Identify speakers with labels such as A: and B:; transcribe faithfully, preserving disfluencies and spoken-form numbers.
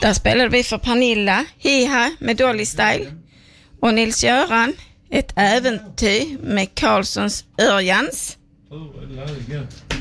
A: Där spelade vi för Pernilla, Hiha med Dolly Style och Nils-Göran, ett äventyr med Karlssons Örjans.